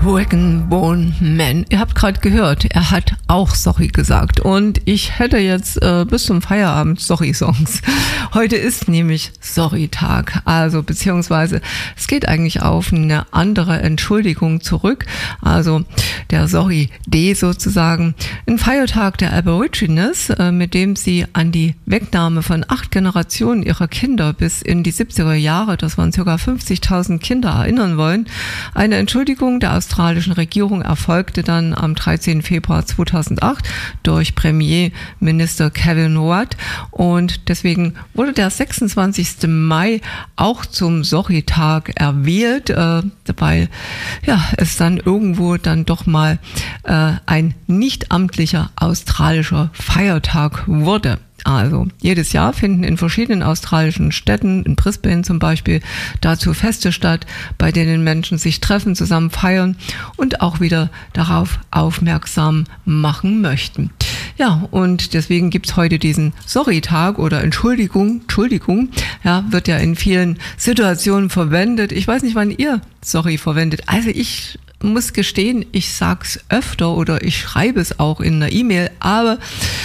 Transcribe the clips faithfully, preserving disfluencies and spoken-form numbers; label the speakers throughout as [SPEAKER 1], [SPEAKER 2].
[SPEAKER 1] Rag 'n' Bone Man. Ihr habt gerade gehört, er hat auch Sorry gesagt. Und ich hätte jetzt äh, bis zum Feierabend Sorry-Songs. Heute ist nämlich Sorry-Tag. Also beziehungsweise es geht eigentlich auf eine andere Entschuldigung zurück. Also der Sorry-Day sozusagen. Ein Feiertag der Aborigines, äh, mit dem sie an die Wegnahme von acht Generationen ihrer Kinder bis in die siebziger Jahre, das waren ca. fünfzigtausend Kinder, erinnern wollen. Eine Entschuldigung der australischen Regierung erfolgte dann am dreizehnten Februar zweitausendacht durch Premierminister Kevin Rudd und deswegen wurde der sechsundzwanzigster Mai auch zum Sorry-Tag erwählt, äh, weil ja, es dann irgendwo dann doch mal äh, ein nicht amtlicher australischer Feiertag wurde. Also jedes Jahr finden in verschiedenen australischen Städten, in Brisbane zum Beispiel, dazu Feste statt, bei denen Menschen sich treffen, zusammen feiern und auch wieder darauf aufmerksam machen möchten. Ja, und deswegen gibt's heute diesen Sorry-Tag oder Entschuldigung, Entschuldigung, ja, wird ja in vielen Situationen verwendet. Ich weiß nicht, wann ihr Sorry verwendet. Also ich muss gestehen, ich sag's öfter oder ich schreibe es auch in einer E-Mail, aber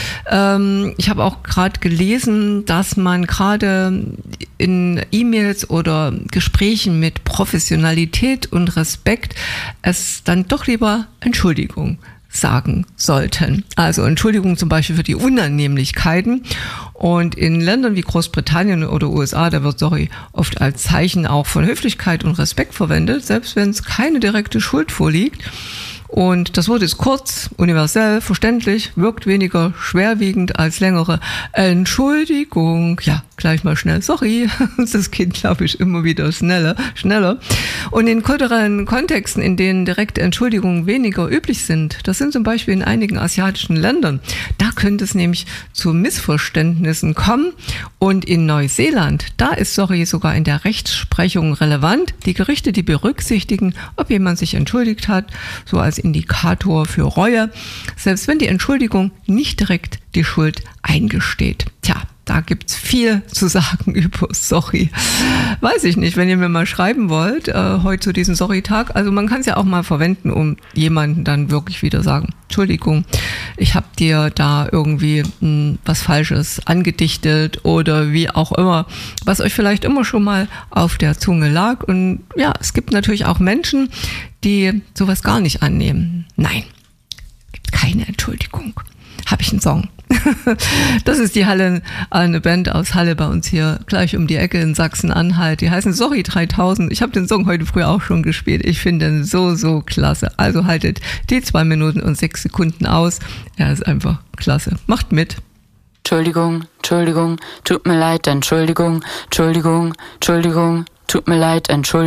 [SPEAKER 1] ähm, ich habe auch gerade gelesen, dass man gerade in E-Mails oder Gesprächen mit Professionalität und Respekt es dann doch lieber Entschuldigung sagen sollten. Also Entschuldigung zum Beispiel für die Unannehmlichkeiten. Und in Ländern wie Großbritannien oder U S A, da wird Sorry oft als Zeichen auch von Höflichkeit und Respekt verwendet, selbst wenn es keine direkte Schuld vorliegt. Und das Wort ist kurz, universell, verständlich, wirkt weniger schwerwiegend als längere Entschuldigung. Ja, gleich mal schnell Sorry. Das geht, glaube ich, immer wieder schneller, schneller. Und in kulturellen Kontexten, in denen direkte Entschuldigungen weniger üblich sind, das sind zum Beispiel in einigen asiatischen Ländern, da könnte es nämlich zu Missverständnissen kommen. Und in Neuseeland, da ist Sorry sogar in der Rechtsprechung relevant. Die Gerichte, die berücksichtigen, ob jemand sich entschuldigt hat, so als Indikator für Reue, selbst wenn die Entschuldigung nicht direkt die Schuld eingesteht. Tja, da gibt's viel zu sagen über Sorry. Weiß ich nicht, wenn ihr mir mal schreiben wollt, äh, heute zu diesem Sorry-Tag. Also man kann es ja auch mal verwenden, um jemanden dann wirklich wieder sagen, Entschuldigung, ich habe dir da irgendwie mh, was Falsches angedichtet oder wie auch immer, was euch vielleicht immer schon mal auf der Zunge lag. Und ja, es gibt natürlich auch Menschen, die sowas gar nicht annehmen. Nein, gibt keine Entschuldigung. Habe ich einen Song. Das ist die Halle, eine Band aus Halle bei uns hier gleich um die Ecke in Sachsen-Anhalt. Die heißen Sorry dreitausend. Ich habe den Song heute früh auch schon gespielt. Ich finde den so, so klasse. Also haltet die zwei Minuten und sechs Sekunden aus. Er ist einfach klasse. Macht mit.
[SPEAKER 2] Entschuldigung, Entschuldigung, tut mir leid, Entschuldigung, Entschuldigung, Entschuldigung, tut mir leid, Entschuldigung.